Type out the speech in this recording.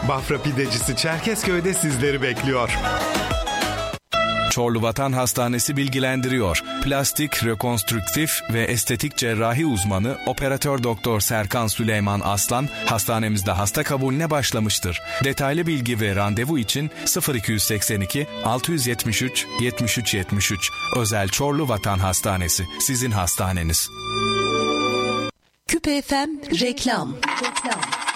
Bafra Pidecisi Çerkezköy'de sizleri bekliyor. Çorlu Vatan Hastanesi bilgilendiriyor. Plastik, rekonstrüktif ve estetik cerrahi uzmanı Operatör Doktor Serkan Süleyman Aslan hastanemizde hasta kabulüne başlamıştır. Detaylı bilgi ve randevu için 0282 673 73 73. Özel Çorlu Vatan Hastanesi. Sizin hastaneniz. Küpe FM reklam.